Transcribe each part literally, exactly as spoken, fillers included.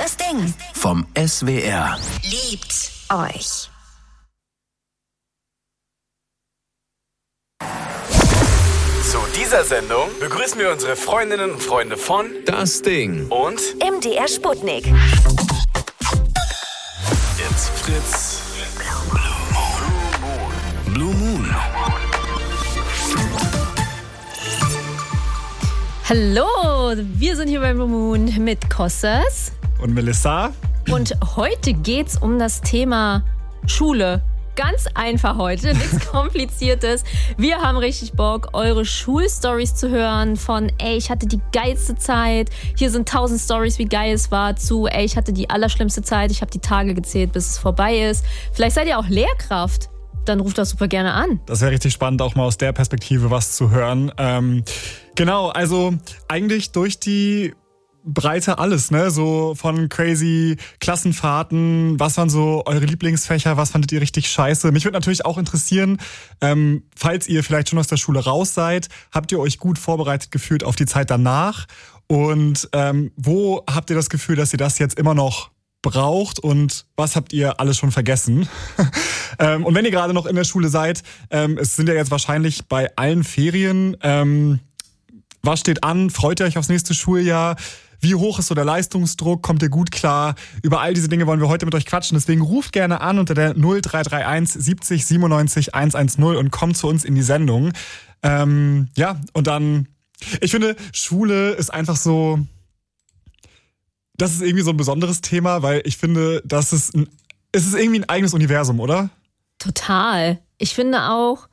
Das Ding vom S W R. liebt euch. Zu dieser Sendung begrüßen wir unsere Freundinnen und Freunde von Das Ding und M D R Sputnik. It's Fritz. Blue Moon. Hallo, wir sind hier beim Blue Moon mit Kostas. Und Melissa. Und heute geht's um das Thema Schule. Ganz einfach heute, nichts Kompliziertes. Wir haben richtig Bock, eure Schulstories zu hören von ey, ich hatte die geilste Zeit. Hier sind tausend Stories, wie geil es war, zu ey, ich hatte die allerschlimmste Zeit. Ich habe die Tage gezählt, bis es vorbei ist. Vielleicht seid ihr auch Lehrkraft. Dann ruft das super gerne an. Das wäre richtig spannend, auch mal aus der Perspektive was zu hören. Ähm, genau, also eigentlich durch die Breite alles, ne? So von crazy Klassenfahrten, was waren so eure Lieblingsfächer, was fandet ihr richtig scheiße? Mich würde natürlich auch interessieren, ähm, falls ihr vielleicht schon aus der Schule raus seid, habt ihr euch gut vorbereitet gefühlt auf die Zeit danach? Und ähm, wo habt ihr das Gefühl, dass ihr das jetzt immer noch braucht und was habt ihr alles schon vergessen? ähm, und wenn ihr gerade noch in der Schule seid, ähm, es sind ja jetzt wahrscheinlich bei allen Ferien, ähm, was steht an? Freut ihr euch aufs nächste Schuljahr? Wie hoch ist so der Leistungsdruck? Kommt ihr gut klar? Über all diese Dinge wollen wir heute mit euch quatschen. Deswegen ruft gerne an unter der null drei drei eins siebzig siebenundneunzig hundertzehn und kommt zu uns in die Sendung. Ähm, ja, und dann, ich finde, Schule ist einfach so, das ist irgendwie so ein besonderes Thema, weil ich finde, das ist ein, es ist irgendwie ein eigenes Universum, oder? Total. Ich finde auch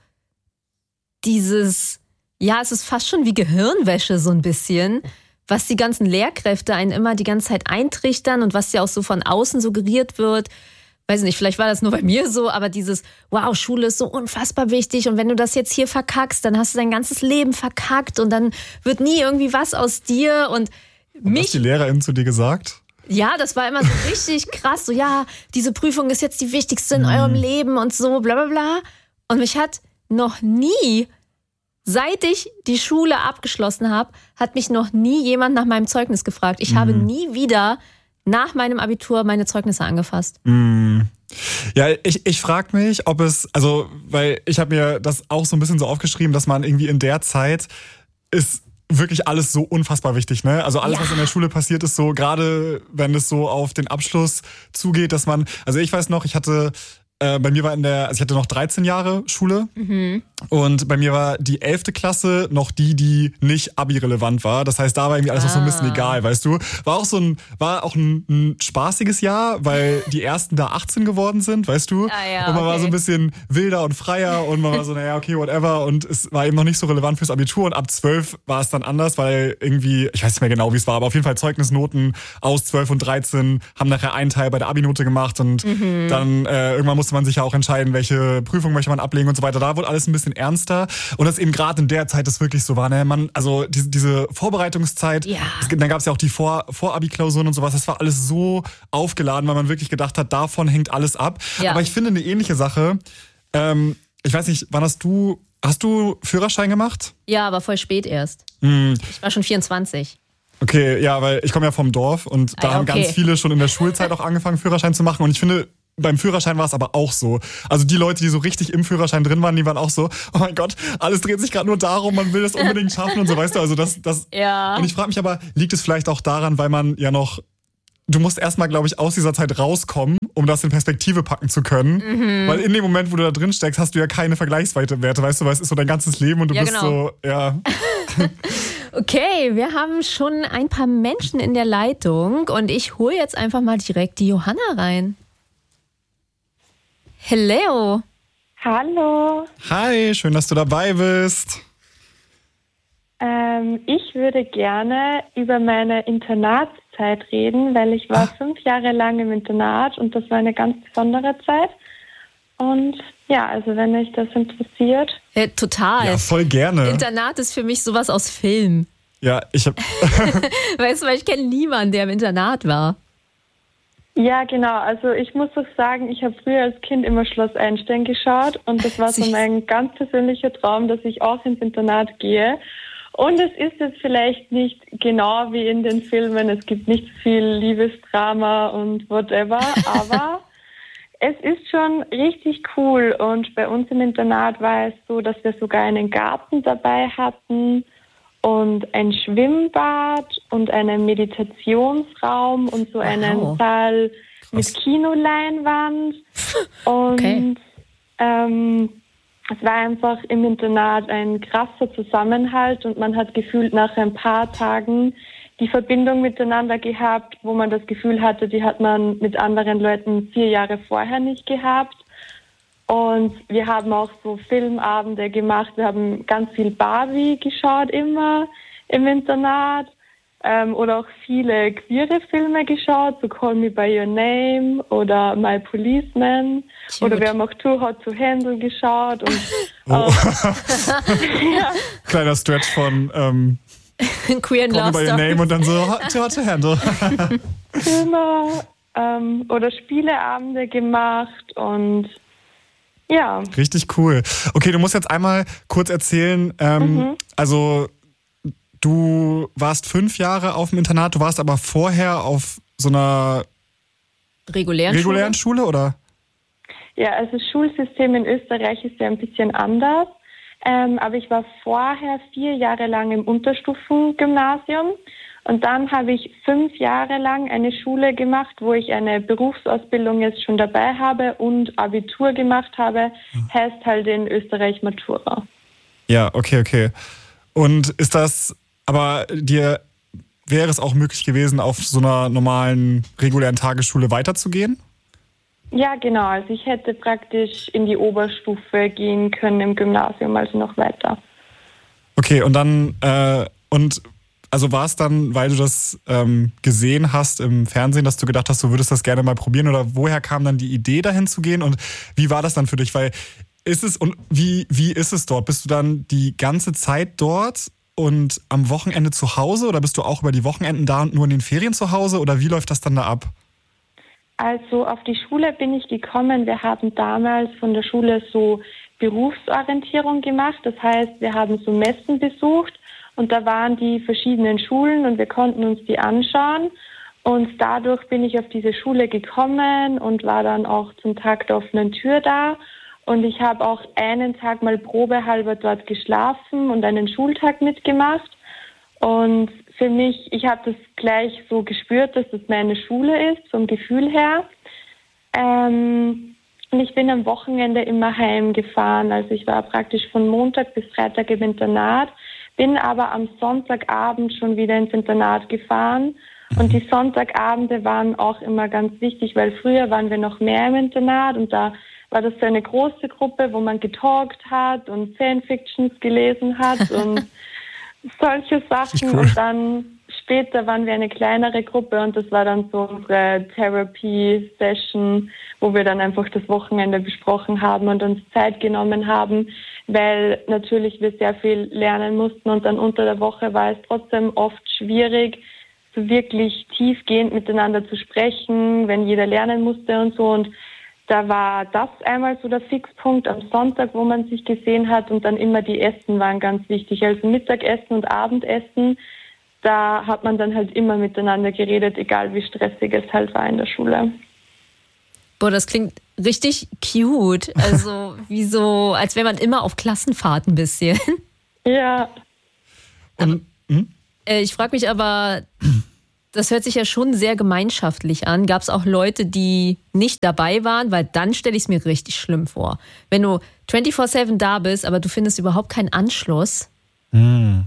dieses, ja, es ist fast schon wie Gehirnwäsche so ein bisschen, was die ganzen Lehrkräfte einen immer die ganze Zeit eintrichtern und was ja auch so von außen suggeriert wird. Weiß nicht, vielleicht war das nur bei mir so, aber dieses, wow, Schule ist so unfassbar wichtig und wenn du das jetzt hier verkackst, dann hast du dein ganzes Leben verkackt und dann wird nie irgendwie was aus dir und Und mich... was hat die Lehrerin zu dir gesagt? Ja, das war immer so richtig krass, so ja, diese Prüfung ist jetzt die wichtigste in eurem Leben und so, bla bla bla. Und mich hat noch nie, seit ich die Schule abgeschlossen habe, hat mich noch nie jemand nach meinem Zeugnis gefragt. Ich mhm. habe nie wieder nach meinem Abitur meine Zeugnisse angefasst. Mhm. Ja, ich, ich frage mich, ob es, also, weil ich habe mir das auch so ein bisschen so aufgeschrieben, dass man irgendwie in der Zeit ist wirklich alles so unfassbar wichtig, ne? Also alles, ja. was in der Schule passiert ist, so gerade wenn es so auf den Abschluss zugeht, dass man, also ich weiß noch, ich hatte, äh, bei mir war in der, also ich hatte noch dreizehn Jahre Schule mhm. und bei mir war die elfte Klasse noch die, die nicht Abi-relevant war. Das heißt, da war irgendwie alles ah. noch so ein bisschen egal, weißt du? War auch so ein, war auch ein, ein spaßiges Jahr, weil die ersten da achtzehn geworden sind, weißt du? Ah, ja, und man okay. war so ein bisschen wilder und freier und man war so, naja, okay, whatever. Und es war eben noch nicht so relevant fürs Abitur und ab zwölf war es dann anders, weil irgendwie, ich weiß nicht mehr genau, wie es war, aber auf jeden Fall Zeugnisnoten aus zwölf und dreizehn haben nachher einen Teil bei der Abi-Note gemacht und mhm. dann äh, irgendwann musste man sich ja auch entscheiden, welche Prüfung möchte man ablegen und so weiter. Da wurde alles ein bisschen ernster und das eben gerade in der Zeit das wirklich so war. Ne? Man, also diese, diese Vorbereitungszeit, ja. es, dann gab es ja auch die Vor, Vor-Abi-Klausuren und sowas, das war alles so aufgeladen, weil man wirklich gedacht hat, davon hängt alles ab. Ja. Aber ich finde eine ähnliche Sache, ähm, ich weiß nicht, wann hast du, hast du Führerschein gemacht? Ja, aber voll spät erst. Mm. Ich war schon vierundzwanzig. Okay, ja, weil ich komme ja vom Dorf und da ah, haben okay. ganz viele schon in der Schulzeit auch angefangen, Führerschein zu machen und ich finde, beim Führerschein war es aber auch so. Also die Leute, die so richtig im Führerschein drin waren, die waren auch so, oh mein Gott, alles dreht sich gerade nur darum, man will das unbedingt schaffen und so, weißt du, also das, das. Ja. Und ich frage mich aber, liegt es vielleicht auch daran, weil man ja noch, du musst erstmal, glaube ich, aus dieser Zeit rauskommen, um das in Perspektive packen zu können, mhm. weil in dem Moment, wo du da drin steckst, hast du ja keine Vergleichswerte, weißt du, weil es ist so dein ganzes Leben und du ja, bist genau. so, ja. Okay, wir haben schon ein paar Menschen in der Leitung und ich hole jetzt einfach mal direkt die Johanna rein. Hello. Hallo. Hi, schön, dass du dabei bist. Ähm, ich würde gerne über meine Internatszeit reden, weil ich war ah. fünf Jahre lang im Internat und das war eine ganz besondere Zeit. Und ja, also wenn euch das interessiert. Ja, total. Ja, voll gerne. Internat ist für mich sowas aus Film. Ja, ich hab... Weißt du, weil ich kenne niemanden, der im Internat war. Ja, genau. Also ich muss doch sagen, ich habe früher als Kind immer Schloss Einstein geschaut und das war so mein ganz persönlicher Traum, dass ich auch ins Internat gehe. Und es ist jetzt vielleicht nicht genau wie in den Filmen, es gibt nicht viel Liebesdrama und whatever, aber es ist schon richtig cool. Und bei uns im Internat war es so, dass wir sogar einen Garten dabei hatten und ein Schwimmbad und einen Meditationsraum und so wow. einen Saal Krass. Mit Kinoleinwand. Und okay. ähm, es war einfach im Internat ein krasser Zusammenhalt und man hat gefühlt nach ein paar Tagen die Verbindung miteinander gehabt, wo man das Gefühl hatte, die hat man mit anderen Leuten vier Jahre vorher nicht gehabt. Und wir haben auch so Filmabende gemacht. Wir haben ganz viel Barbie geschaut immer im Internat ähm, oder auch viele queere Filme geschaut, so Call Me By Your Name oder My Policeman. Cute. Oder wir haben auch Too Hot to Handle geschaut. Und oh. auch, ja. Kleiner Stretch von ähm, Queer Call Me By Your Name und dann so Too Hot to Handle. Genau. Ähm, oder Spieleabende gemacht und ja. Richtig cool. Okay, du musst jetzt einmal kurz erzählen, ähm, mhm. also du warst fünf Jahre auf dem Internat, du warst aber vorher auf so einer regulären, regulären Schule? Schule, oder? Ja, also das Schulsystem in Österreich ist ja ein bisschen anders, ähm, aber ich war vorher vier Jahre lang im Unterstufengymnasium. Und dann habe ich fünf Jahre lang eine Schule gemacht, wo ich eine Berufsausbildung jetzt schon dabei habe und Abitur gemacht habe, heißt halt in Österreich Matura. Ja, okay, okay. Und ist das, aber dir wäre es auch möglich gewesen, auf so einer normalen, regulären Tagesschule weiterzugehen? Ja, genau. Also ich hätte praktisch in die Oberstufe gehen können im Gymnasium, also noch weiter. Okay, und dann, äh, und also war es dann, weil du das ähm, gesehen hast im Fernsehen, dass du gedacht hast, du würdest das gerne mal probieren, oder woher kam dann die Idee, dahin zu gehen, und wie war das dann für dich? Weil ist es, und wie, wie ist es dort? Bist du dann die ganze Zeit dort und am Wochenende zu Hause, oder bist du auch über die Wochenenden da und nur in den Ferien zu Hause, oder wie läuft das dann da ab? Also auf die Schule bin ich gekommen. Wir haben damals von der Schule so Berufsorientierung gemacht. Das heißt, wir haben so Messen besucht. Und da waren die verschiedenen Schulen und wir konnten uns die anschauen. Und dadurch bin ich auf diese Schule gekommen und war dann auch zum Tag der offenen Tür da. Und ich habe auch einen Tag mal probehalber dort geschlafen und einen Schultag mitgemacht. Und für mich, ich habe das gleich so gespürt, dass das meine Schule ist, vom Gefühl her. Ähm, und ich bin am Wochenende immer heimgefahren. Also ich war praktisch von Montag bis Freitag im Internat. Bin aber am Sonntagabend schon wieder ins Internat gefahren. Und die Sonntagabende waren auch immer ganz wichtig, weil früher waren wir noch mehr im Internat und da war das so eine große Gruppe, wo man getalkt hat und Fanfictions gelesen hat und solche Sachen. Cool. Und dann später waren wir eine kleinere Gruppe und das war dann so unsere Therapy-Session, wo wir dann einfach das Wochenende besprochen haben und uns Zeit genommen haben, weil natürlich wir sehr viel lernen mussten und dann unter der Woche war es trotzdem oft schwierig, so wirklich tiefgehend miteinander zu sprechen, wenn jeder lernen musste und so. Und da war das einmal so der Fixpunkt am Sonntag, wo man sich gesehen hat, und dann immer die Essen waren ganz wichtig. Also Mittagessen und Abendessen, da hat man dann halt immer miteinander geredet, egal wie stressig es halt war in der Schule. Boah, das klingt richtig cute. Also wie so, als wäre man immer auf Klassenfahrt ein bisschen. Ja. Aber, hm? äh, ich frage mich aber, das hört sich ja schon sehr gemeinschaftlich an. Gab es auch Leute, die nicht dabei waren? Weil dann stelle ich es mir richtig schlimm vor. Wenn du vierundzwanzig sieben da bist, aber du findest überhaupt keinen Anschluss. Hm.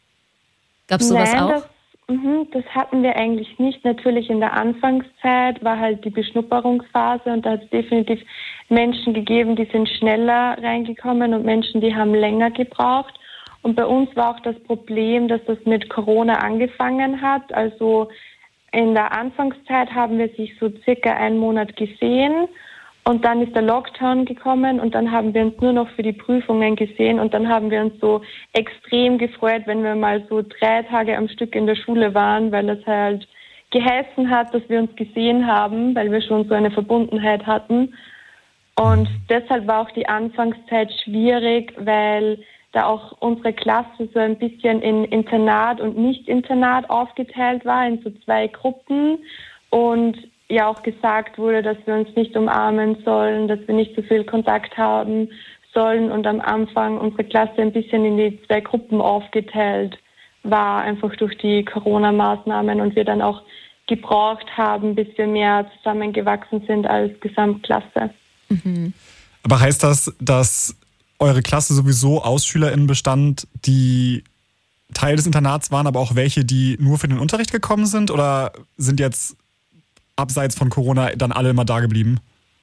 Gab es sowas Nein, auch? Das, mh, das hatten wir eigentlich nicht. Natürlich in der Anfangszeit war halt die Beschnupperungsphase und da hat es definitiv Menschen gegeben, die sind schneller reingekommen und Menschen, die haben länger gebraucht. Und bei uns war auch das Problem, dass das mit Corona angefangen hat. Also in der Anfangszeit haben wir sich so circa einen Monat gesehen und dann ist der Lockdown gekommen und dann haben wir uns nur noch für die Prüfungen gesehen und dann haben wir uns so extrem gefreut, wenn wir mal so drei Tage am Stück in der Schule waren, weil das halt geheißen hat, dass wir uns gesehen haben, weil wir schon so eine Verbundenheit hatten. Und deshalb war auch die Anfangszeit schwierig, weil da auch unsere Klasse so ein bisschen in Internat und Nicht-Internat aufgeteilt war, in so zwei Gruppen. Und ja auch gesagt wurde, dass wir uns nicht umarmen sollen, dass wir nicht so viel Kontakt haben sollen. Und am Anfang unsere Klasse ein bisschen in die zwei Gruppen aufgeteilt war, einfach durch die Corona-Maßnahmen. Und wir dann auch gebraucht haben, bis wir mehr zusammengewachsen sind als Gesamtklasse. Mhm. Aber heißt das, dass eure Klasse sowieso aus SchülerInnen bestand, die Teil des Internats waren, aber auch welche, die nur für den Unterricht gekommen sind? Oder sind jetzt abseits von Corona dann alle immer da geblieben?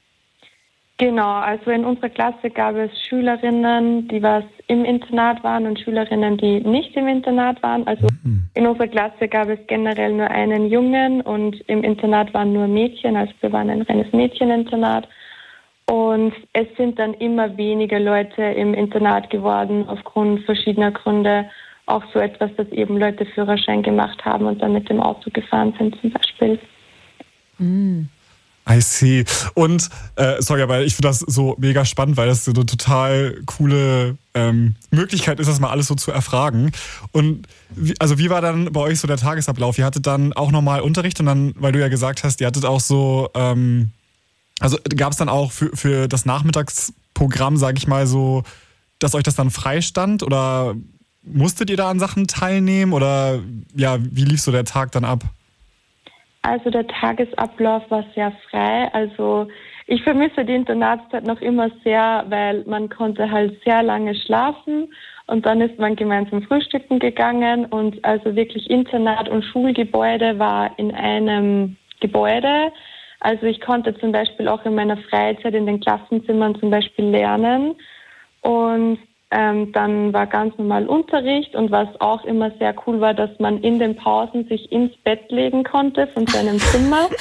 Genau, also in unserer Klasse gab es Schülerinnen, die was im Internat waren und Schülerinnen, die nicht im Internat waren. Also mhm. in unserer Klasse gab es generell nur einen Jungen und im Internat waren nur Mädchen, also wir waren ein reines Mädcheninternat. Und es sind dann immer weniger Leute im Internat geworden, aufgrund verschiedener Gründe. Auch so etwas, dass eben Leute Führerschein gemacht haben und dann mit dem Auto gefahren sind zum Beispiel. Mm. I see. Und, äh, sorry, aber ich finde das so mega spannend, weil das so eine total coole ähm, Möglichkeit ist, das mal alles so zu erfragen. Und wie, also wie war dann bei euch so der Tagesablauf? Ihr hattet dann auch nochmal Unterricht und dann, weil du ja gesagt hast, ihr hattet auch so... Ähm, Also gab es dann auch für, für das Nachmittagsprogramm, sage ich mal so, dass euch das dann freistand oder musstet ihr da an Sachen teilnehmen oder ja, wie lief so der Tag dann ab? Also der Tagesablauf war sehr frei. Also ich vermisse die Internatszeit noch immer sehr, weil man konnte halt sehr lange schlafen und dann ist man gemeinsam frühstücken gegangen und also wirklich Internat und Schulgebäude war in einem Gebäude. Also ich konnte zum Beispiel auch in meiner Freizeit in den Klassenzimmern zum Beispiel lernen und ähm, dann war ganz normal Unterricht und was auch immer sehr cool war, dass man in den Pausen sich ins Bett legen konnte von seinem Zimmer.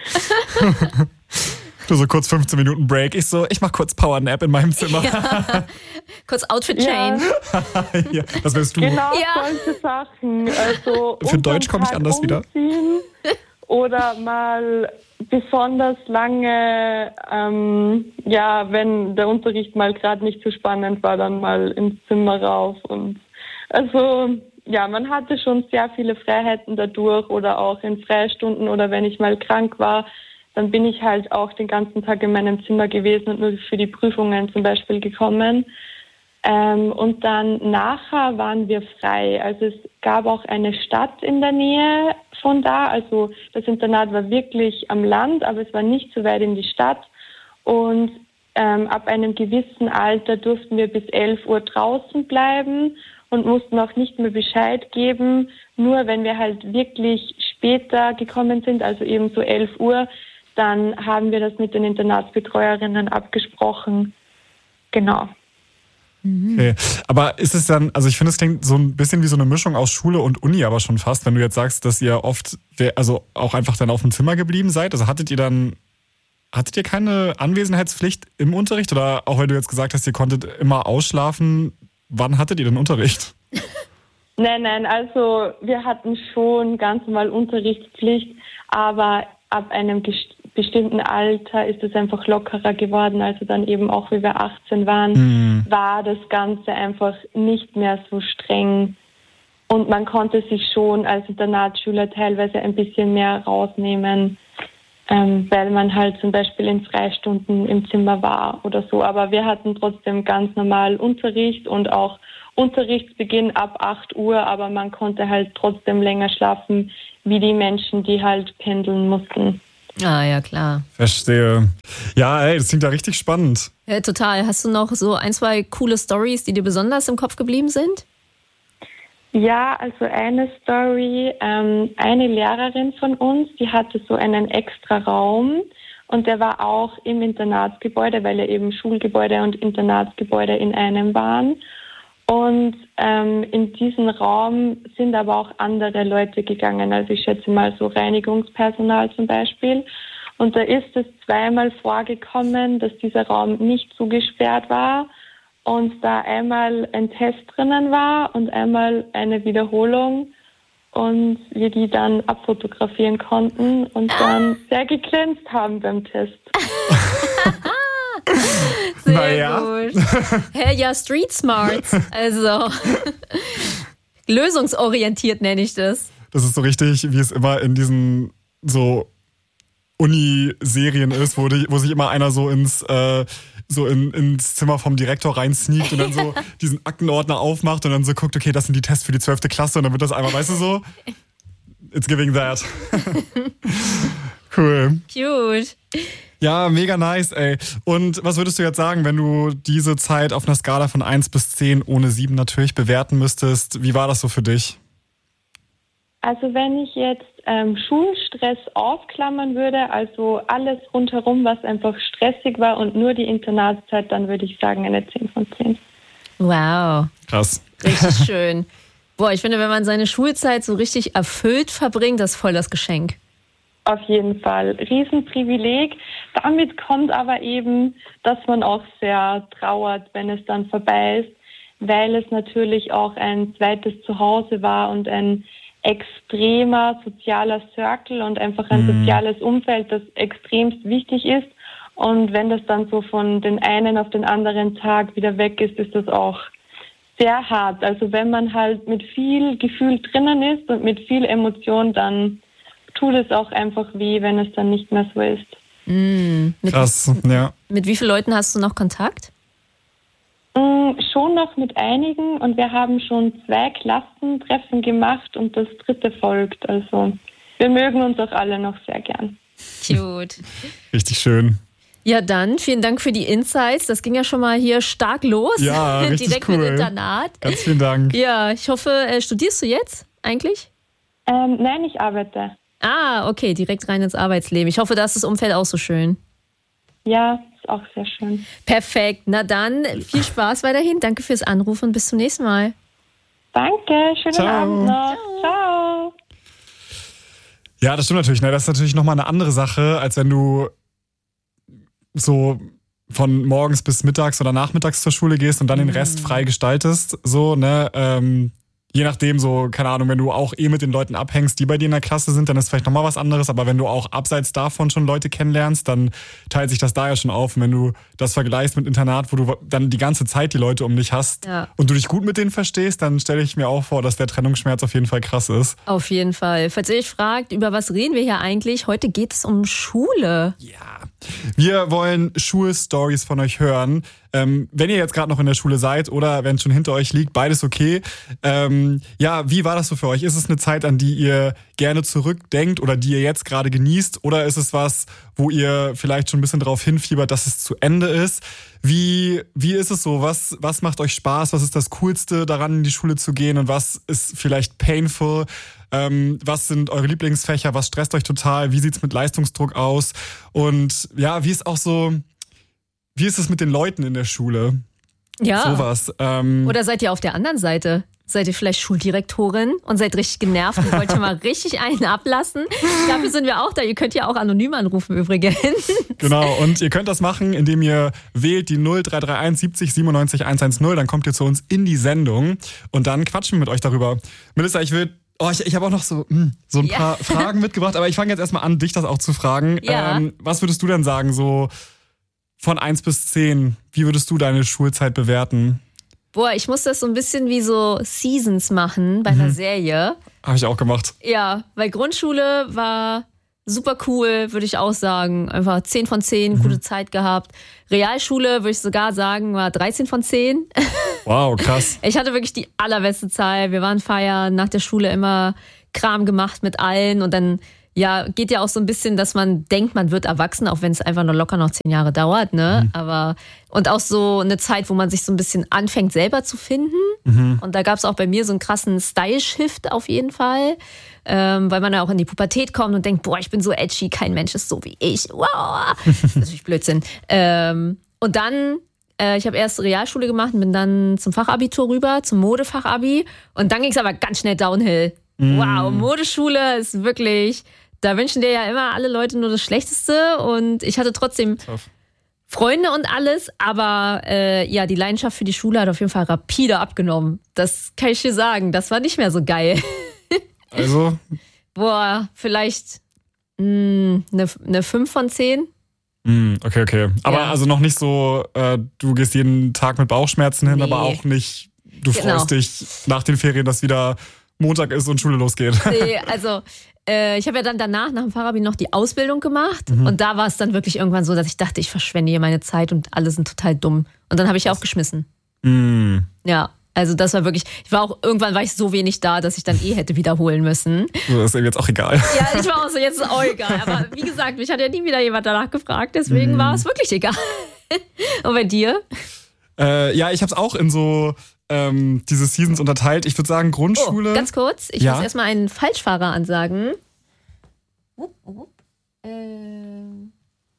Du so kurz fünfzehn Minuten Break. Ich so, ich mach kurz Powernap in meinem Zimmer. Ja. Kurz Outfit Change. Ja. Ja, das wärst du. Genau, Ja. solche Sachen. Also für Deutsch komme ich anders wieder. Oder mal besonders lange, ähm, ja, wenn der Unterricht mal gerade nicht so spannend war, dann mal ins Zimmer rauf. Und also ja, man hatte schon sehr viele Freiheiten dadurch oder auch in Freistunden oder wenn ich mal krank war, dann bin ich halt auch den ganzen Tag in meinem Zimmer gewesen und nur für die Prüfungen zum Beispiel gekommen. Ähm, und dann nachher waren wir frei. Also es gab auch eine Stadt in der Nähe von da. Also das Internat war wirklich am Land, aber es war nicht so weit in die Stadt. Und ähm, ab einem gewissen Alter durften wir bis elf Uhr draußen bleiben und mussten auch nicht mehr Bescheid geben. Nur wenn wir halt wirklich später gekommen sind, also eben so elf Uhr, dann haben wir das mit den Internatsbetreuerinnen abgesprochen. Genau. Okay. Aber ist es dann, also ich finde, es klingt so ein bisschen wie so eine Mischung aus Schule und Uni, aber schon fast, wenn du jetzt sagst, dass ihr oft, also auch einfach dann auf dem Zimmer geblieben seid. Also hattet ihr dann, hattet ihr keine Anwesenheitspflicht im Unterricht? Oder auch weil du jetzt gesagt hast, ihr konntet immer ausschlafen, wann hattet ihr denn Unterricht? Nein, nein, also wir hatten schon ganz normal Unterrichtspflicht, aber ab einem gest- bestimmten Alter ist es einfach lockerer geworden. Also dann eben auch, wie wir achtzehn waren, mhm. war das Ganze einfach nicht mehr so streng. Und man konnte sich schon als Internatsschüler teilweise ein bisschen mehr rausnehmen, ähm, weil man halt zum Beispiel in Freistunden im Zimmer war oder so. Aber wir hatten trotzdem ganz normal Unterricht und auch Unterrichtsbeginn ab acht Uhr, aber man konnte halt trotzdem länger schlafen, wie die Menschen, die halt pendeln mussten. Ah, ja, klar. Verstehe. Ja, ey, das klingt ja richtig spannend. Ja, total. Hast du noch so ein, zwei coole Storys, die dir besonders im Kopf geblieben sind? Ja, also eine Story, ähm, eine Lehrerin von uns, die hatte so einen extra Raum und der war auch im Internatsgebäude, weil ja eben Schulgebäude und Internatsgebäude in einem waren. Und ähm, in diesen Raum sind aber auch andere Leute gegangen, also ich schätze mal so Reinigungspersonal zum Beispiel. Und da ist es zweimal vorgekommen, dass dieser Raum nicht zugesperrt war und da einmal ein Test drinnen war und einmal eine Wiederholung und wir die dann abfotografieren konnten und dann sehr geglänzt haben beim Test. Sehr naja, gut. Hä, ja, Street Smarts. Also, lösungsorientiert nenne ich das. Das ist so richtig, wie es immer in diesen so Uni-Serien ist, wo, die, wo sich immer einer so ins, äh, so in, ins Zimmer vom Direktor reinsneakt und dann so diesen Aktenordner aufmacht und dann so guckt, okay, das sind die Tests für die zwölfte Klasse und dann wird das einmal, weißt du so, it's giving that. Cool. Cute. Ja, mega nice, ey. Und was würdest du jetzt sagen, wenn du diese Zeit auf einer Skala von eins bis zehn, ohne sieben natürlich, bewerten müsstest? Wie war das so für dich? Also wenn ich jetzt ähm, Schulstress ausklammern würde, also alles rundherum, was einfach stressig war und nur die Internatszeit, dann würde ich sagen eine zehn von zehn. Wow. Krass. Richtig schön. Boah, ich finde, wenn man seine Schulzeit so richtig erfüllt verbringt, das ist voll das Geschenk. Auf jeden Fall. Riesenprivileg. Damit kommt aber eben, dass man auch sehr trauert, wenn es dann vorbei ist, weil es natürlich auch ein zweites Zuhause war und ein extremer sozialer Circle und einfach ein Mhm. soziales Umfeld, das extremst wichtig ist. Und wenn das dann so von den einen auf den anderen Tag wieder weg ist, ist das auch sehr hart. Also wenn man halt mit viel Gefühl drinnen ist und mit viel Emotion, dann tut es auch einfach weh, wenn es dann nicht mehr so ist. Mm, mit, Krass, ja. mit wie vielen Leuten hast du noch Kontakt? Mm, schon noch mit einigen und wir haben schon zwei Klassentreffen gemacht und das dritte folgt. Also wir mögen uns auch alle noch sehr gern. Cute. Richtig schön. Ja, dann vielen Dank für die Insights. Das ging ja schon mal hier stark los. Ja, richtig Direkt cool. mit Internat. Ganz vielen Dank. Ja, ich hoffe, äh, studierst du jetzt eigentlich? Ähm, nein, ich arbeite. Ah, okay, direkt rein ins Arbeitsleben. Ich hoffe, da ist das Umfeld auch so schön. Ja, ist auch sehr schön. Perfekt. Na dann, viel Spaß weiterhin. Danke fürs Anrufen und bis zum nächsten Mal. Danke, schönen Ciao. Abend noch. Ciao. Ja, das stimmt natürlich. Ne? Das ist natürlich nochmal eine andere Sache, als wenn du so von morgens bis mittags oder nachmittags zur Schule gehst und dann den Rest frei gestaltest. So, ne? Ähm, je nachdem, so, keine Ahnung, wenn du auch eh mit den Leuten abhängst, die bei dir in der Klasse sind, dann ist vielleicht nochmal was anderes. Aber wenn du auch abseits davon schon Leute kennenlernst, dann teilt sich das da ja schon auf. Und wenn du das vergleichst mit Internat, wo du dann die ganze Zeit die Leute um dich hast Ja. und du dich gut mit denen verstehst, dann stelle ich mir auch vor, dass der Trennungsschmerz auf jeden Fall krass ist. Auf jeden Fall. Falls ihr euch fragt, über was reden wir hier eigentlich? Heute geht es um Schule. Ja. Wir wollen Schulstories von euch hören. Ähm, wenn ihr jetzt gerade noch in der Schule seid oder wenn es schon hinter euch liegt, beides okay. Ähm, ja, wie war das so für euch? Ist es eine Zeit, an die ihr gerne zurückdenkt oder die ihr jetzt gerade genießt? Oder ist es was, wo ihr vielleicht schon ein bisschen darauf hinfiebert, dass es zu Ende ist? Wie, wie ist es so? Was, was macht euch Spaß? Was ist das Coolste daran, in die Schule zu gehen? Und was ist vielleicht painful? Ähm, was sind eure Lieblingsfächer? Was stresst euch total? Wie sieht's mit Leistungsdruck aus? Und ja, wie ist auch so, wie ist es mit den Leuten in der Schule? Ja. Sowas. Ähm, Oder seid ihr auf der anderen Seite? Seid ihr vielleicht Schuldirektorin und seid richtig genervt und wollt ihr mal richtig einen ablassen? Dafür sind wir auch da. Ihr könnt ja auch anonym anrufen übrigens. Genau, und ihr könnt das machen, indem ihr wählt die null drei drei eins siebzig siebenundneunzig hundertzehn. Dann kommt ihr zu uns in die Sendung und dann quatschen wir mit euch darüber. Melissa, ich will Oh, ich, ich habe auch noch so, mh, so ein Ja. paar Fragen mitgebracht, aber ich fange jetzt erstmal an, dich das auch zu fragen. Ja. Ähm, was würdest du denn sagen, so von eins bis zehn, wie würdest du deine Schulzeit bewerten? Boah, ich muss das so ein bisschen wie so Seasons machen bei einer Serie. Habe ich auch gemacht. Ja, weil Grundschule war super cool, würde ich auch sagen. Einfach zehn von zehn, gute Zeit gehabt. Realschule, würde ich sogar sagen, war dreizehn von zehn. Wow, krass. Ich hatte wirklich die allerbeste Zeit. Wir waren feiern, nach der Schule immer Kram gemacht mit allen und dann, ja, geht ja auch so ein bisschen, dass man denkt, man wird erwachsen, auch wenn es einfach nur locker noch zehn Jahre dauert, ne? Mhm. Aber, und auch so eine Zeit, wo man sich so ein bisschen anfängt, selber zu finden. Mhm. Und da gab es auch bei mir so einen krassen Style-Shift auf jeden Fall. Ähm, weil man ja auch in die Pubertät kommt und denkt, boah, ich bin so edgy, kein Mensch ist so wie ich. Wow. Das ist natürlich Blödsinn. Ähm, und dann, äh, ich habe erst Realschule gemacht und bin dann zum Fachabitur rüber, zum Modefachabi. Und dann ging es aber ganz schnell downhill. Mm. Wow, Modeschule ist wirklich, da wünschen dir ja immer alle Leute nur das Schlechteste. Und ich hatte trotzdem Tough. Freunde und alles, aber äh, ja, die Leidenschaft für die Schule hat auf jeden Fall rapide abgenommen. Das kann ich dir sagen, das war nicht mehr so geil. Also? Boah, vielleicht mh, eine, eine fünf von zehn. Mm, okay, okay. Aber Ja. also noch nicht so, äh, du gehst jeden Tag mit Bauchschmerzen hin, Nee. aber auch nicht, du Genau. freust dich nach den Ferien, dass wieder Montag ist und Schule losgeht. Nee, also äh, ich habe ja dann danach, nach dem Fachabi, noch die Ausbildung gemacht. Mhm. Und da war es dann wirklich irgendwann so, dass ich dachte, ich verschwende hier meine Zeit und alle sind total dumm. Und dann habe ich auch geschmissen. Mm. Ja, also das war wirklich, ich war auch, irgendwann war ich so wenig da, dass ich dann eh hätte wiederholen müssen. So, ist eben jetzt auch egal. Ja, ich war auch so, jetzt ist auch egal. Aber wie gesagt, mich hat ja nie wieder jemand danach gefragt, deswegen Mhm. war es wirklich egal. Und bei dir? Äh, ja, ich habe es auch in so ähm, diese Seasons unterteilt. Ich würde sagen, Grundschule. Oh, ganz kurz, ich Ja? muss erstmal einen Falschfahrer ansagen. Wupp, wupp. Ähm.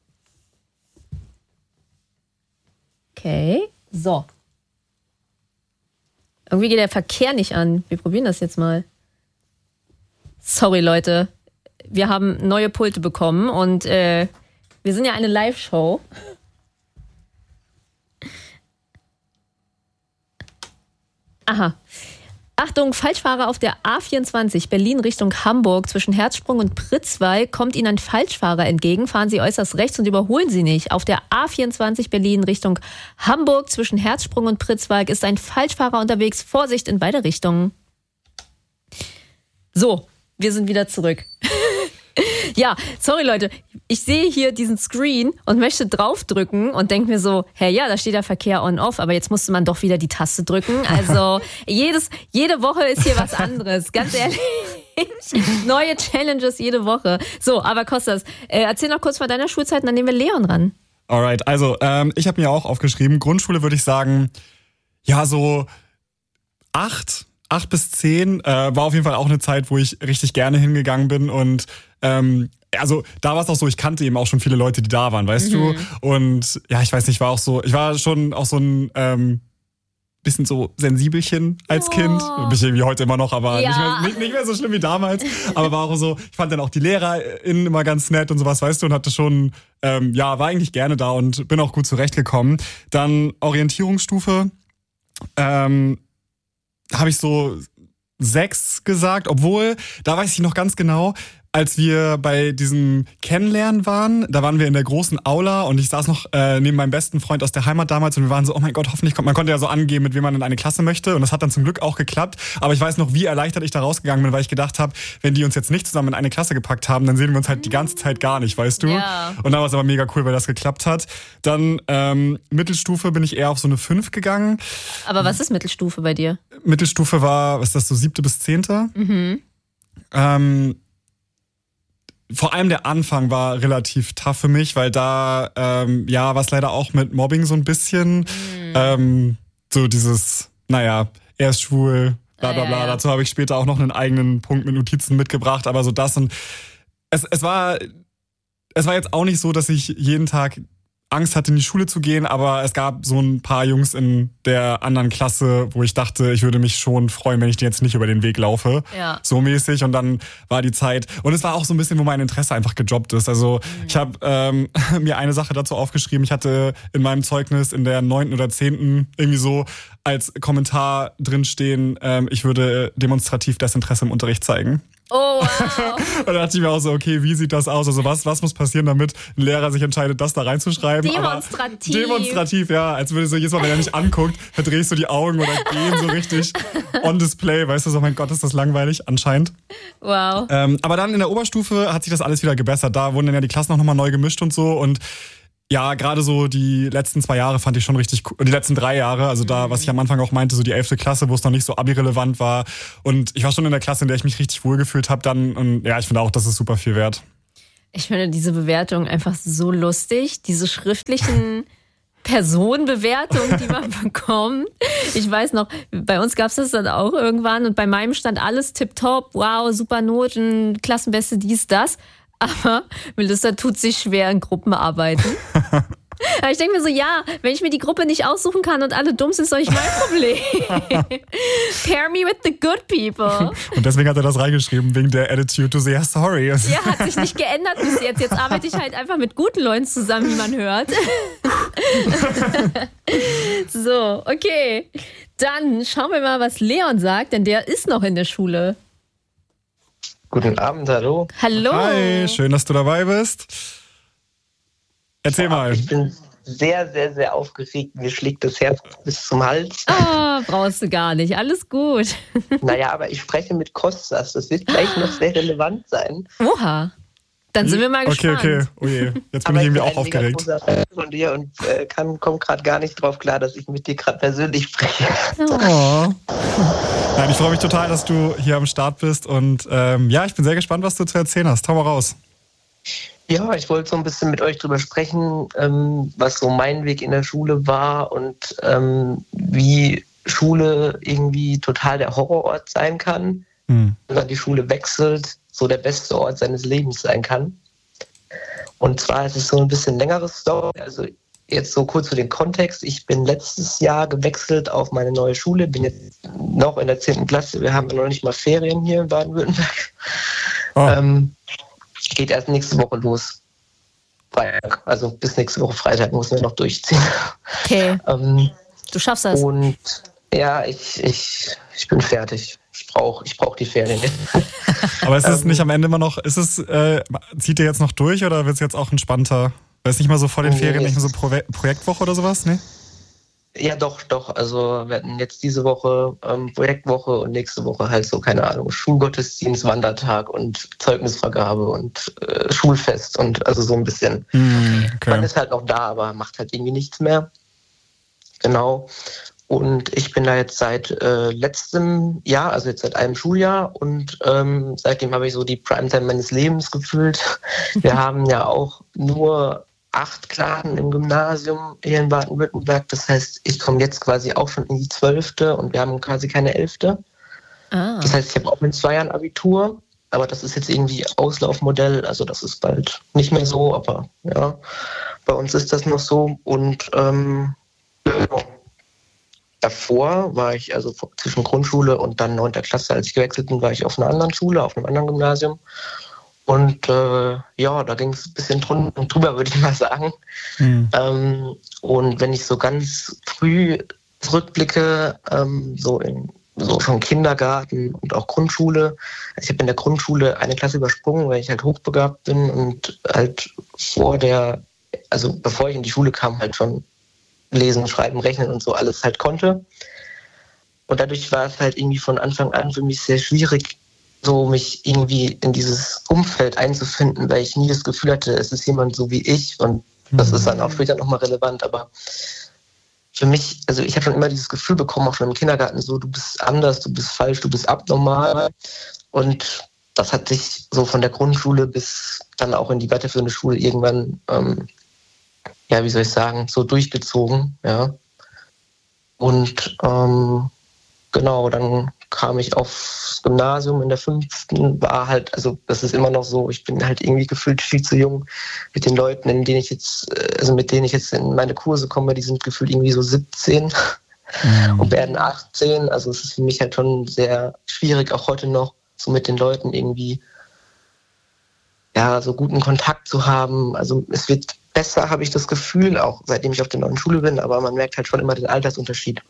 Okay, so. Irgendwie geht der Verkehr nicht an. Wir probieren das jetzt mal. Sorry, Leute. Wir haben neue Pulte bekommen und äh, wir sind ja eine Live-Show. Aha. Achtung, Falschfahrer auf der A vierundzwanzig Berlin Richtung Hamburg zwischen Herzsprung und Pritzwalk. Kommt Ihnen ein Falschfahrer entgegen, fahren Sie äußerst rechts und überholen Sie nicht. Auf der A vierundzwanzig Berlin Richtung Hamburg zwischen Herzsprung und Pritzwalk ist ein Falschfahrer unterwegs. Vorsicht in beide Richtungen. So, wir sind wieder zurück. Ja, sorry Leute, ich sehe hier diesen Screen und möchte draufdrücken und denke mir so, hey, ja, da steht der Verkehr on-off, aber jetzt musste man doch wieder die Taste drücken. Also jedes, jede Woche ist hier was anderes, ganz ehrlich. Neue Challenges jede Woche. So, aber Kostas, äh, erzähl noch kurz von deiner Schulzeit und dann nehmen wir Leon ran. Alright, also ähm, ich habe mir auch aufgeschrieben, Grundschule würde ich sagen, ja, so acht, acht bis zehn äh, war auf jeden Fall auch eine Zeit, wo ich richtig gerne hingegangen bin und ähm, also da war es auch so, ich kannte eben auch schon viele Leute, die da waren, weißt Mhm. du? Und ja, ich weiß nicht, war auch so, ich war schon auch so ein ähm, bisschen so sensibelchen als Oh. Kind. Bin ich irgendwie heute immer noch, aber Ja. nicht, mehr, nicht, nicht mehr so schlimm wie damals. Aber war auch so, ich fand dann auch die LehrerInnen immer ganz nett und sowas, weißt du, und hatte schon, ähm, ja, war eigentlich gerne da und bin auch gut zurechtgekommen. Dann Orientierungsstufe, ähm, habe ich so sechs gesagt, obwohl, da weiß ich noch ganz genau, als wir bei diesem Kennenlernen waren, da waren wir in der großen Aula und ich saß noch äh, neben meinem besten Freund aus der Heimat damals und wir waren so, oh mein Gott, hoffentlich kommt, man konnte ja so angeben, mit wem man in eine Klasse möchte und das hat dann zum Glück auch geklappt, aber ich weiß noch, wie erleichtert ich da rausgegangen bin, weil ich gedacht habe, wenn die uns jetzt nicht zusammen in eine Klasse gepackt haben, dann sehen wir uns halt die ganze Zeit gar nicht, weißt du? Ja. Und da war es aber mega cool, weil das geklappt hat. Dann ähm, Mittelstufe bin ich eher auf so eine fünf gegangen. Aber was ist Mittelstufe bei dir? Mittelstufe war, was ist das, so siebte bis zehnte? Mhm. Ähm, vor allem der Anfang war relativ tough für mich, weil da, ähm, ja, war es leider auch mit Mobbing so ein bisschen. Ähm, so dieses, naja, er ist schwul, bla bla Ah, bla. ja, ja. Dazu habe ich später auch noch einen eigenen Punkt mit Notizen mitgebracht, aber so das und es, es war, es war jetzt auch nicht so, dass ich jeden Tag Angst hatte, in die Schule zu gehen, aber es gab so ein paar Jungs in der anderen Klasse, wo ich dachte, ich würde mich schon freuen, wenn ich die jetzt nicht über den Weg laufe. Ja. So mäßig. Und dann war die Zeit. Und es war auch so ein bisschen, wo mein Interesse einfach gejobbt ist. Also Mhm. ich habe ähm, mir eine Sache dazu aufgeschrieben. Ich hatte in meinem Zeugnis in der neunten oder zehnten irgendwie so als Kommentar drinstehen, ähm, ich würde demonstrativ Desinteresse im Unterricht zeigen. Oh, wow. Und da dachte ich mir auch so, okay, wie sieht das aus? Also was, was muss passieren, damit ein Lehrer sich entscheidet, das da reinzuschreiben? Demonstrativ. Aber demonstrativ, ja. Als würde so jedes Mal, wenn er mich anguckt, verdrehe ich so die Augen oder gehen so richtig on display. Weißt du, so, mein Gott, ist das langweilig, anscheinend. Wow. Ähm, aber dann in der Oberstufe hat sich das alles wieder gebessert. Da wurden dann ja die Klassen auch nochmal neu gemischt und so. Und ja, gerade so die letzten zwei Jahre fand ich schon richtig cool. Die letzten drei Jahre, also da, was ich am Anfang auch meinte, so die elfte Klasse, wo es noch nicht so abi-relevant war. Und ich war schon in der Klasse, in der ich mich richtig wohlgefühlt habe dann. Und ja, ich finde auch, das ist super viel wert. Ich finde diese Bewertung einfach so lustig. Diese schriftlichen Personenbewertungen, die man bekommt. Ich weiß noch, bei uns gab es das dann auch irgendwann und bei meinem stand alles tipptopp, wow, super Noten, Klassenbeste, dies, das. Aber Melissa tut sich schwer in Gruppenarbeiten. Aber ich denke mir so, ja, wenn ich mir die Gruppe nicht aussuchen kann und alle dumm sind, ist doch nicht mein Problem. Pair me with the good people. Und deswegen hat er das reingeschrieben, wegen der Attitude to say, yeah, sorry. Ja, hat sich nicht geändert bis jetzt. Jetzt arbeite ich halt einfach mit guten Leuten zusammen, wie man hört. So, okay. Dann schauen wir mal, was Leon sagt, denn der ist noch in der Schule. Guten Abend, hallo. Hallo. Hi, schön, dass du dabei bist. Erzähl mal. Ich bin sehr, sehr, sehr aufgeregt. Mir schlägt das Herz bis zum Hals. Ah, brauchst du gar nicht. Alles gut. Naja, aber ich spreche mit Kostas. Das wird gleich noch sehr relevant sein. Oha. Dann sind wir mal Okay, gespannt. okay. Oh je, jetzt bin ich irgendwie auch aufgeregt. Ich bin ein mega großer Fan von dir und äh, kann, komme gerade gar nicht drauf klar, dass ich mit dir gerade persönlich spreche. Oh. Nein, ich freue mich total, dass du hier am Start bist und ähm, ja, ich bin sehr gespannt, was du zu erzählen hast. Hau mal raus. Ja, ich wollte so ein bisschen mit euch drüber sprechen, ähm, was so mein Weg in der Schule war und ähm, wie Schule irgendwie total der Horrorort sein kann. Hm. Wenn man die Schule wechselt, so der beste Ort seines Lebens sein kann. Und zwar ist es so ein bisschen längeres Story. Also jetzt so kurz für den Kontext. Ich bin letztes Jahr gewechselt auf meine neue Schule, bin jetzt noch in der zehnten Klasse. Wir haben noch nicht mal Ferien hier in Baden-Württemberg. Oh. Ähm, geht erst nächste Woche los. Freitag. Also bis nächste Woche Freitag müssen wir noch durchziehen. Okay. ähm, du schaffst das. Und ja, ich, ich, ich bin fertig. Ich brauche ich brauch die Ferien. Aber ist es nicht am Ende immer noch, ist es, äh, zieht ihr jetzt noch durch oder wird es jetzt auch entspannter? Weil es nicht mal so vor den nee, Ferien, nicht mehr so Pro- Projektwoche oder sowas, ne? Ja, doch, doch. Also wir hatten jetzt diese Woche ähm, Projektwoche und nächste Woche halt so, keine Ahnung, Schulgottesdienst, Wandertag und Zeugnisvergabe und äh, Schulfest und also so ein bisschen. Mm, okay. Man ist halt noch da, aber macht halt irgendwie nichts mehr. Genau. Und ich bin da jetzt seit äh, letztem Jahr, also jetzt seit einem Schuljahr und ähm, seitdem habe ich so die Primetime meines Lebens gefühlt. Wir haben ja auch nur acht Klassen im Gymnasium hier in Baden-Württemberg. Das heißt, ich komme jetzt quasi auch schon in die zwölfte und wir haben quasi keine elfte. Ah. Das heißt, ich habe auch mit zwei Jahren Abitur, aber das ist jetzt irgendwie Auslaufmodell. Also das ist bald nicht mehr so, aber ja, bei uns ist das noch so. Und ähm, davor war ich, also zwischen Grundschule und dann neunter Klasse, als ich gewechselt bin, war ich auf einer anderen Schule, auf einem anderen Gymnasium. Und äh, ja, da ging es ein bisschen drun- drüber, würde ich mal sagen. Mhm. Ähm, und wenn ich so ganz früh zurückblicke, ähm, so in so schon Kindergarten und auch Grundschule. Also ich habe in der Grundschule eine Klasse übersprungen, weil ich halt hochbegabt bin und halt vor der, also bevor ich in die Schule kam, halt schon lesen, schreiben, rechnen und so alles halt konnte. Und dadurch war es halt irgendwie von Anfang an für mich sehr schwierig, so mich irgendwie in dieses Umfeld einzufinden, weil ich nie das Gefühl hatte, es ist jemand so wie ich und das ist dann auch später nochmal relevant, aber für mich, also ich habe schon immer dieses Gefühl bekommen, auch schon im Kindergarten, so du bist anders, du bist falsch, du bist abnormal und das hat sich so von der Grundschule bis dann auch in die weiterführende Schule irgendwann, ähm, ja, wie soll ich sagen, so durchgezogen, ja. Und ähm, genau, dann kam ich aufs Gymnasium in der fünften, war halt, also das ist immer noch so, ich bin halt irgendwie gefühlt viel zu jung mit den Leuten, in denen ich jetzt, also mit denen ich jetzt in meine Kurse komme, die sind gefühlt irgendwie so siebzehn mhm. und werden achtzehn, also es ist für mich halt schon sehr schwierig, auch heute noch so mit den Leuten irgendwie, ja, so guten Kontakt zu haben, also es wird besser, habe ich das Gefühl, auch seitdem ich auf der neuen Schule bin, aber man merkt halt schon immer den Altersunterschied.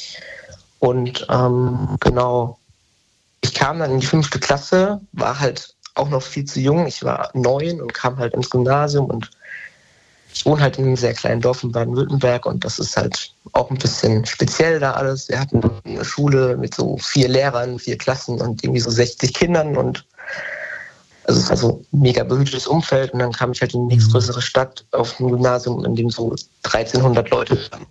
Und ähm, genau, ich kam dann in die fünfte Klasse, war halt auch noch viel zu jung. Ich war neun und kam halt ins Gymnasium und ich wohne halt in einem sehr kleinen Dorf in Baden-Württemberg und das ist halt auch ein bisschen speziell da alles. Wir hatten eine Schule mit so vier Lehrern, vier Klassen und irgendwie so sechzig Kindern und also es war so ein mega behütetes Umfeld und dann kam ich halt in die nächstgrößere Stadt auf ein Gymnasium, in dem so dreizehnhundert Leute waren.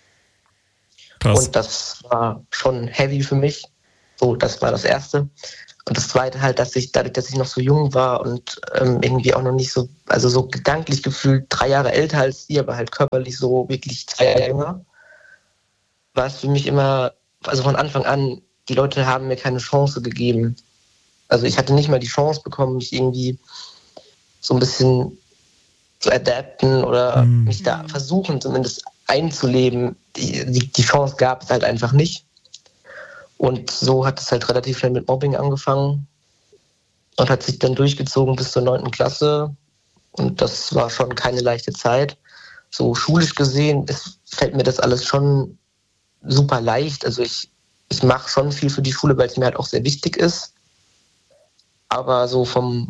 Krass. Und das war schon heavy für mich. So, das war das Erste. Und das Zweite halt, dass ich, dadurch, dass ich noch so jung war und ähm, irgendwie auch noch nicht so, also so gedanklich gefühlt drei Jahre älter als die, aber halt körperlich so wirklich zwei Jahre jünger, war es für mich immer, also von Anfang an, die Leute haben mir keine Chance gegeben. Also ich hatte nicht mal die Chance bekommen, mich irgendwie so ein bisschen zu adapten oder mhm. mich da versuchen zumindest einzuleben. Die, die, die Chance gab es halt einfach nicht. Und so hat es halt relativ schnell mit Mobbing angefangen und hat sich dann durchgezogen bis zur neunten Klasse. Und das war schon keine leichte Zeit. So schulisch gesehen ist, fällt mir das alles schon super leicht. Also ich, ich mache schon viel für die Schule, weil es mir halt auch sehr wichtig ist. Aber so vom,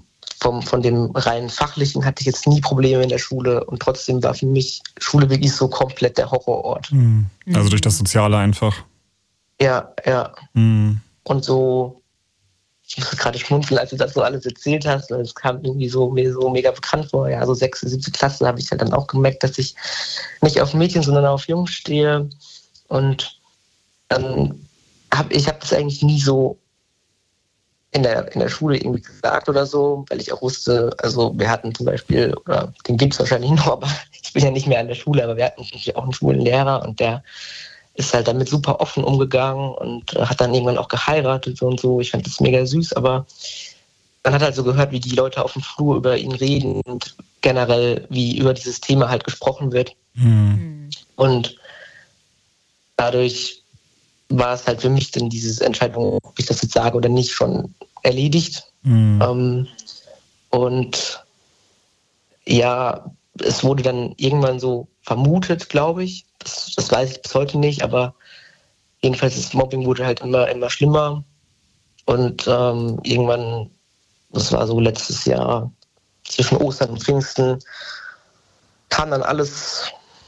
vom, von dem rein Fachlichen hatte ich jetzt nie Probleme in der Schule und trotzdem war für mich Schule wirklich so komplett der Horrorort. Mhm. Also durch das Soziale einfach. Ja, ja. Mhm. Und so, ich muss gerade schmunzeln, als du das so alles erzählt hast, und es kam irgendwie so mir so mega bekannt vor. Ja, so sechste, siebte Klasse habe ich halt dann auch gemerkt, dass ich nicht auf Mädchen, sondern auf Jungs stehe. Und dann habe ich habe das eigentlich nie so in der, in der Schule irgendwie gesagt oder so, weil ich auch wusste, also wir hatten zum Beispiel, oder den gibt es wahrscheinlich noch, aber ich bin ja nicht mehr an der Schule, aber wir hatten natürlich auch einen schwulen Lehrer und der ist halt damit super offen umgegangen und hat dann irgendwann auch geheiratet und so. Ich fand das mega süß, aber man hat halt so gehört, wie die Leute auf dem Flur über ihn reden und generell, wie über dieses Thema halt gesprochen wird. Mhm. Und dadurch war es halt für mich dann diese Entscheidung, ob ich das jetzt sage oder nicht, schon erledigt. Mhm. Ähm, und ja, es wurde dann irgendwann so vermutet, glaube ich. Das, das weiß ich bis heute nicht, aber jedenfalls das Mobbing wurde halt immer, immer schlimmer. Und ähm, irgendwann, das war so letztes Jahr, zwischen Ostern und Pfingsten, kam dann alles,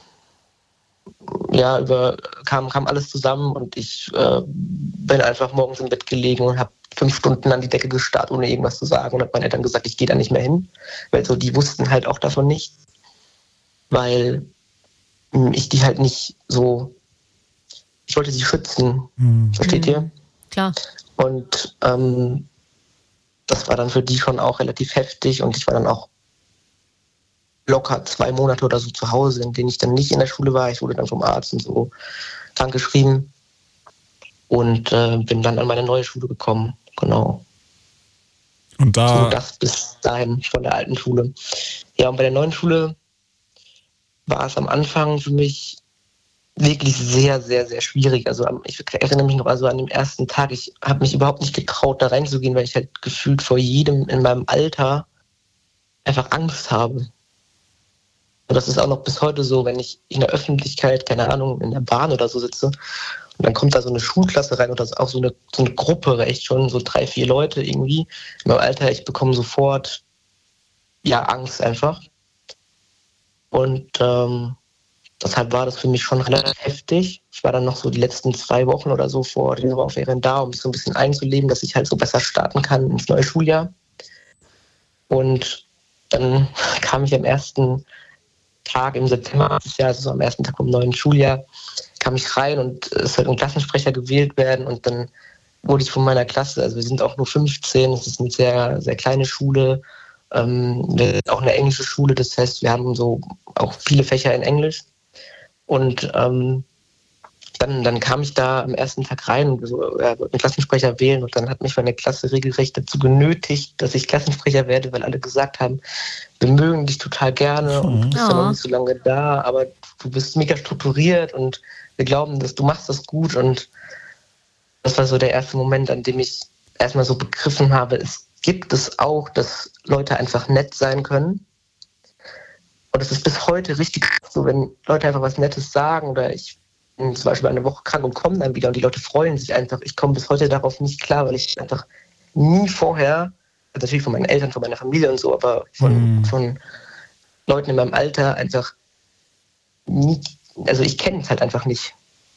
ja, über, kam, kam alles zusammen und ich äh, bin einfach morgens im Bett gelegen und habe fünf Stunden an die Decke gestarrt, ohne irgendwas zu sagen und habe meinen Eltern gesagt, ich gehe da nicht mehr hin, weil so die wussten halt auch davon nicht, weil ich die halt nicht so, ich wollte sie schützen, Mhm. versteht Mhm. ihr? Klar. Und ähm, das war dann für die schon auch relativ heftig und ich war dann auch locker zwei Monate oder so zu Hause, in denen ich dann nicht in der Schule war. Ich wurde dann vom Arzt und so krankgeschrieben und äh, bin dann an meine neue Schule gekommen, genau. Und da. So das bis dahin von der alten Schule. Ja, und bei der neuen Schule war es am Anfang für mich wirklich sehr, sehr, sehr schwierig. Also ich erinnere mich noch also an den ersten Tag, ich habe mich überhaupt nicht getraut, da reinzugehen, weil ich halt gefühlt vor jedem in meinem Alter einfach Angst habe. Und das ist auch noch bis heute so, wenn ich in der Öffentlichkeit, keine Ahnung, in der Bahn oder so sitze und dann kommt da so eine Schulklasse rein oder auch so eine, so eine Gruppe, echt schon so drei, vier Leute irgendwie. In meinem Alter, ich bekomme sofort ja Angst einfach. Und ähm, deshalb war das für mich schon relativ heftig. Ich war dann noch so die letzten zwei Wochen oder so vor den Sommerferien da, um mich so ein bisschen einzuleben, dass ich halt so besser starten kann ins neue Schuljahr. Und dann kam ich am ersten Tag im September dieses Jahres, also am ersten Tag vom neuen Schuljahr, kam ich rein und es sollte ein Klassensprecher gewählt werden und dann wurde ich von meiner Klasse, also wir sind auch nur fünfzehn, es ist eine sehr, sehr kleine Schule, ähm, wir sind auch eine englische Schule, das heißt, wir haben so auch viele Fächer in Englisch und ähm, dann, dann kam ich da am ersten Tag rein und so, ja, wollte einen Klassensprecher wählen und dann hat mich meine Klasse regelrecht dazu genötigt, dass ich Klassensprecher werde, weil alle gesagt haben, wir mögen dich total gerne und du bist ja noch nicht so lange da, aber du bist mega strukturiert und wir glauben, dass du machst das gut und das war so der erste Moment, an dem ich erstmal so begriffen habe, es gibt es auch, dass Leute einfach nett sein können. Und es ist bis heute richtig so, wenn Leute einfach was Nettes sagen oder ich bin zum Beispiel eine Woche krank und komme dann wieder und die Leute freuen sich einfach. Ich komme bis heute darauf nicht klar, weil ich einfach nie vorher, also natürlich von meinen Eltern, von meiner Familie und so, aber von, mm. von Leuten in meinem Alter einfach nie, also ich kenne es halt einfach nicht.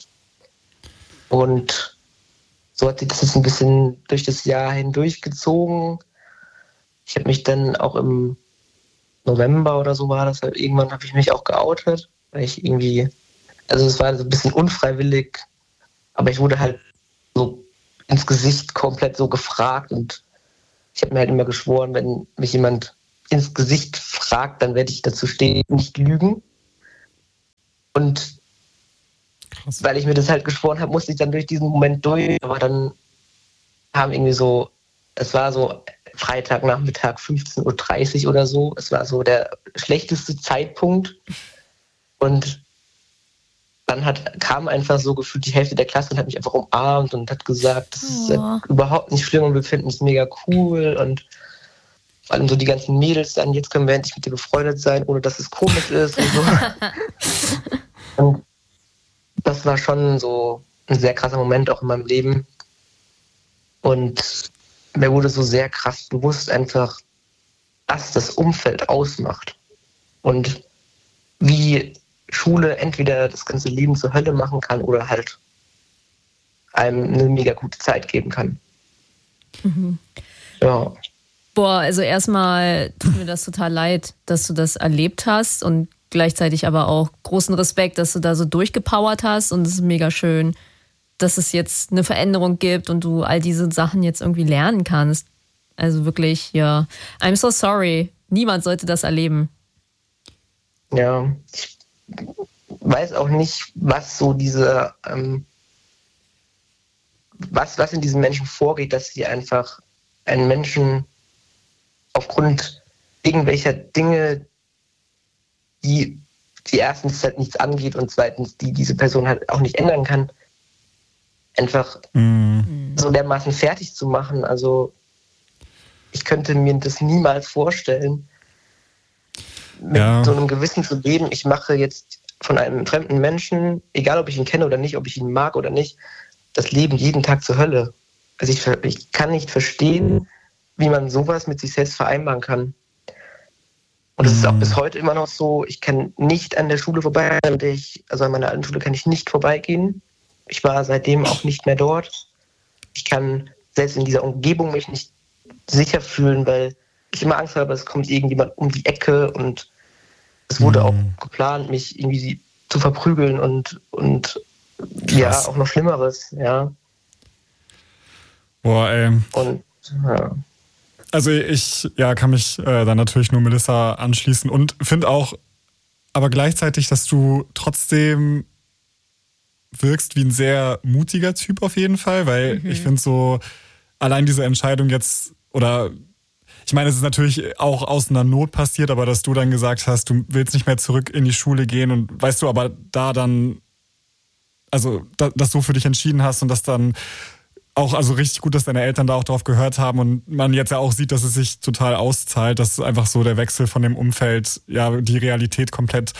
Und so hat sich das jetzt ein bisschen durch das Jahr hindurchgezogen. Ich habe mich dann auch im November oder so war das, halt, irgendwann habe ich mich auch geoutet, weil ich irgendwie, also es war so ein bisschen unfreiwillig, aber ich wurde halt so ins Gesicht komplett so gefragt und ich habe mir halt immer geschworen, wenn mich jemand ins Gesicht fragt, dann werde ich dazu stehen, nicht lügen. Und Krass. Weil ich mir das halt geschworen habe, musste ich dann durch diesen Moment durch, aber dann kam irgendwie so, es war so Freitagnachmittag fünfzehn Uhr dreißig oder so, es war so der schlechteste Zeitpunkt und dann hat, kam einfach so gefühlt die Hälfte der Klasse und hat mich einfach umarmt und hat gesagt, das ist oh. überhaupt nicht schlimm und wir finden es mega cool und vor allem so die ganzen Mädels dann, jetzt können wir endlich mit dir befreundet sein, ohne dass es komisch ist und so. Und das war schon so ein sehr krasser Moment auch in meinem Leben und mir wurde so sehr krass bewusst einfach, was das Umfeld ausmacht und wie Schule entweder das ganze Leben zur Hölle machen kann oder halt einem eine mega gute Zeit geben kann. Mhm. Ja. Boah, also erstmal tut mir das total leid, dass du das erlebt hast und gleichzeitig aber auch großen Respekt, dass du da so durchgepowert hast und es ist mega schön, dass es jetzt eine Veränderung gibt und du all diese Sachen jetzt irgendwie lernen kannst. Also wirklich, ja, I'm so sorry. Niemand sollte das erleben. Ja, ich weiß auch nicht, was so diese, ähm, was, was in diesen Menschen vorgeht, dass sie einfach einen Menschen aufgrund irgendwelcher Dinge, die, die erstens halt nichts angeht und zweitens, die diese Person halt auch nicht ändern kann, einfach mhm. so dermaßen fertig zu machen. Also ich könnte mir das niemals vorstellen, mit ja. so einem Gewissen zu leben. Ich mache jetzt von einem fremden Menschen, egal ob ich ihn kenne oder nicht, ob ich ihn mag oder nicht, das Leben jeden Tag zur Hölle. Also ich, ich kann nicht verstehen, wie man sowas mit sich selbst vereinbaren kann. Und es ist auch bis heute immer noch so, ich kann nicht an der Schule vorbei, an der ich, also an meiner alten Schule kann ich nicht vorbeigehen. Ich war seitdem auch nicht mehr dort. Ich kann selbst in dieser Umgebung mich nicht sicher fühlen, weil ich immer Angst habe, es kommt irgendjemand um die Ecke und es wurde mhm. auch geplant, mich irgendwie zu verprügeln und, und ja, auch noch Schlimmeres, ja. Boah, ey. Und, ja. Also ich ja, kann mich äh, dann natürlich nur Melissa anschließen und finde auch aber gleichzeitig, dass du trotzdem wirkst wie ein sehr mutiger Typ auf jeden Fall, weil mhm. ich finde so, allein diese Entscheidung jetzt, oder ich meine, es ist natürlich auch aus einer Not passiert, aber dass du dann gesagt hast, du willst nicht mehr zurück in die Schule gehen und weißt du, aber da dann, also da, das so für dich entschieden hast und das dann auch, also richtig gut, dass deine Eltern da auch drauf gehört haben und man jetzt ja auch sieht, dass es sich total auszahlt, dass einfach so der Wechsel von dem Umfeld ja die Realität komplett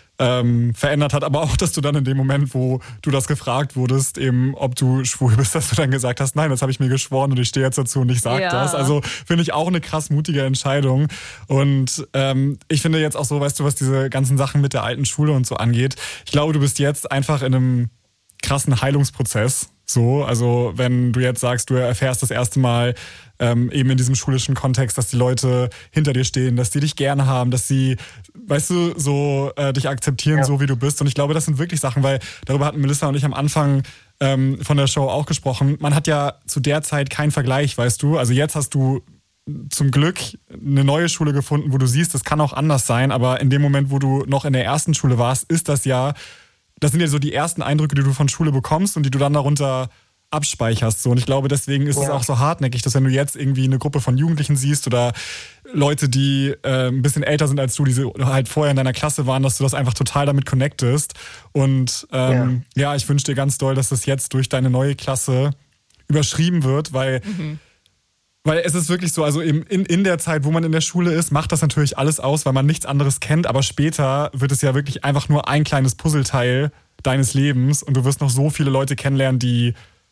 ähm, verändert hat, aber auch, dass du dann in dem Moment, wo du das gefragt wurdest, eben ob du schwul bist, dass du dann gesagt hast, nein, das habe ich mir geschworen und ich stehe jetzt dazu und ich sage ja. das. Also finde ich auch eine krass mutige Entscheidung und ähm, ich finde jetzt auch so, weißt du, was diese ganzen Sachen mit der alten Schule und so angeht, ich glaube, du bist jetzt einfach in einem krassen Heilungsprozess. So, also wenn du jetzt sagst, du erfährst das erste Mal ähm, eben in diesem schulischen Kontext, dass die Leute hinter dir stehen, dass die dich gerne haben, dass sie, weißt du, so äh, dich akzeptieren, ja. so wie du bist. Und ich glaube, das sind wirklich Sachen, weil darüber hatten Melissa und ich am Anfang ähm, von der Show auch gesprochen. Man hat ja zu der Zeit keinen Vergleich, weißt du. Also jetzt hast du zum Glück eine neue Schule gefunden, wo du siehst, das kann auch anders sein. Aber in dem Moment, wo du noch in der ersten Schule warst, ist das ja Das sind ja so die ersten Eindrücke, die du von Schule bekommst und die du dann darunter abspeicherst. So. Und ich glaube, deswegen ist ja. es auch so hartnäckig, dass wenn du jetzt irgendwie eine Gruppe von Jugendlichen siehst oder Leute, die äh, ein bisschen älter sind als du, die halt vorher in deiner Klasse waren, dass du das einfach total damit connectest. Und ähm, ja. ja, ich wünsche dir ganz doll, dass das jetzt durch deine neue Klasse überschrieben wird, weil mhm. Weil es ist wirklich so, also eben in, in der Zeit, wo man in der Schule ist, macht das natürlich alles aus, weil man nichts anderes kennt. Aber später wird es ja wirklich einfach nur ein kleines Puzzleteil deines Lebens. Und du wirst noch so viele Leute kennenlernen, die,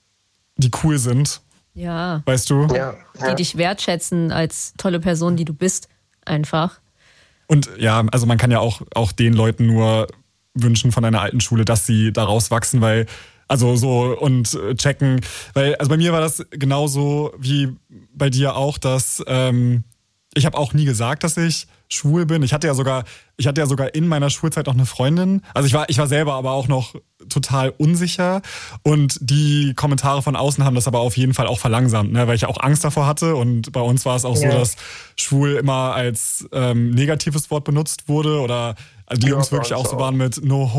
die cool sind. Ja. Weißt du? Ja. Die ja. dich wertschätzen als tolle Person, die du bist. Einfach. Und ja, also man kann ja auch, auch den Leuten nur wünschen von einer alten Schule, dass sie da rauswachsen, weil Also so und checken, weil also bei mir war das genauso wie bei dir auch, dass ähm, ich habe auch nie gesagt, dass ich schwul bin. Ich hatte ja sogar, ich hatte ja sogar in meiner Schulzeit noch eine Freundin. Also ich war, ich war selber aber auch noch total unsicher und die Kommentare von außen haben das aber auf jeden Fall auch verlangsamt, ne? Weil ich auch Angst davor hatte und bei uns war es auch ja. so, dass schwul immer als ähm, negatives Wort benutzt wurde oder also die ja, Jungs wirklich auch so waren mit no